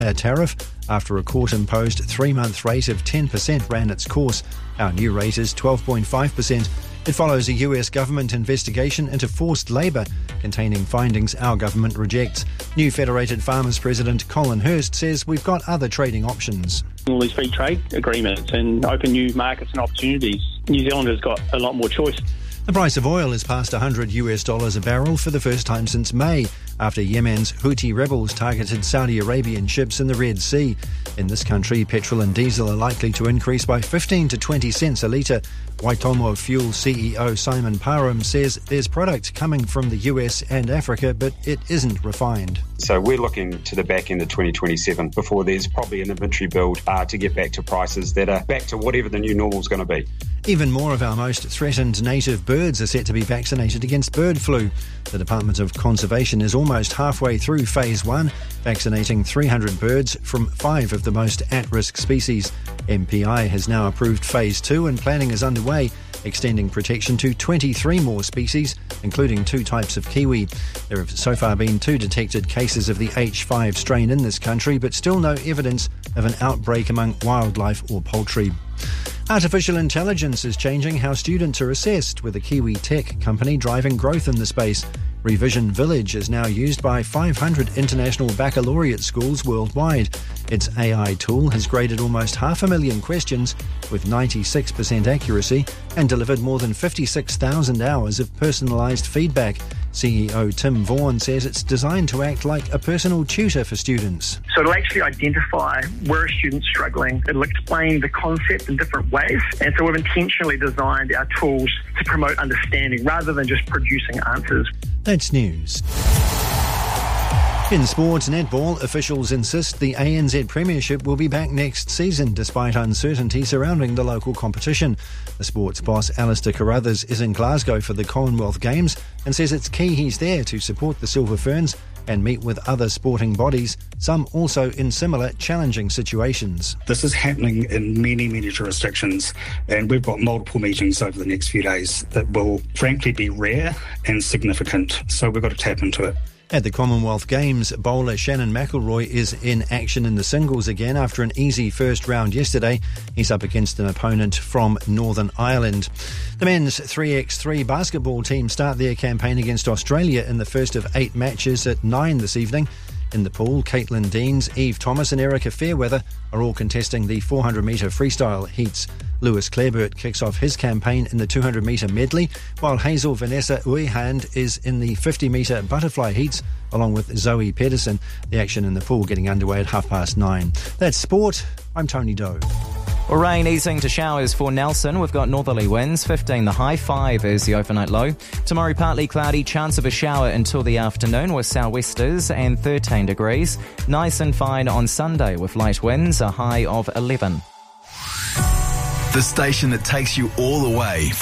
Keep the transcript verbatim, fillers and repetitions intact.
A tariff after a court-imposed three-month rate of ten percent ran its course. Our new rate is twelve point five percent. It follows a U S government investigation into forced labour containing findings our government rejects. New Federated Farmers President Colin Hurst says we've got other trading options. All these free trade agreements and open new markets and opportunities. New Zealand has got a lot more choice. The price of oil is past one hundred US dollars a barrel for the first time since May, after Yemen's Houthi rebels targeted Saudi Arabian ships in the Red Sea. In this country, petrol and diesel are likely to increase by fifteen to twenty cents a litre. Waitomo Fuel C E O Simon Parham says there's product coming from the U S and Africa, but it isn't refined. So we're looking to the back end of twenty twenty-seven before there's probably an inventory build uh, to get back to prices that are back to whatever the new normal is going to be. Even more of our most threatened native birds are set to be vaccinated against bird flu. The Department of Conservation is almost halfway through Phase one, vaccinating three hundred birds from five of the most at-risk species. M P I has now approved Phase two and planning is underway, extending protection to twenty-three more species, including two types of kiwi. There have so far been two detected cases of the H five strain in this country, but still no evidence of an outbreak among wildlife or poultry. Artificial intelligence is changing how students are assessed, with a Kiwi tech company driving growth in the space. Revision Village is now used by five hundred international baccalaureate schools worldwide. Its A I tool has graded almost half a million questions with ninety-six percent accuracy and delivered more than fifty-six thousand hours of personalised feedback. C E O Tim Vaughan says it's designed to act like a personal tutor for students. So it'll actually identify where a student's struggling. It'll explain the concept in different ways. And so we've intentionally designed our tools to promote understanding rather than just producing answers. That's news. In sports netball, officials insist the A N Z Premiership will be back next season despite uncertainty surrounding the local competition. The sports boss Alistair Carruthers is in Glasgow for the Commonwealth Games and says it's key he's there to support the Silver Ferns and meet with other sporting bodies, some also in similar challenging situations. This is happening in many, many jurisdictions, and we've got multiple meetings over the next few days that will frankly be rare and significant, so we've got to tap into it. At the Commonwealth Games, bowler Shannon McElroy is in action in the singles again after an easy first round yesterday. He's up against an opponent from Northern Ireland. The men's three by three basketball team start their campaign against Australia in the first of eight matches at nine this evening. In the pool, Caitlin Deans, Eve Thomas and Erica Fairweather are all contesting the four hundred metre freestyle heats. Lewis Clareburt kicks off his campaign in the two hundred metre medley, while Hazel Vanessa Uehand is in the fifty metre butterfly heats, along with Zoe Pedersen. The action in the pool getting underway at half past nine. That's sport. I'm Tony Doe. Well, rain easing to showers for Nelson. We've got northerly winds, fifteen the high, five is the overnight low. Tomorrow partly cloudy, chance of a shower until the afternoon with sou'westers and thirteen degrees. Nice and fine on Sunday with light winds, a high of eleven. The station that takes you all the way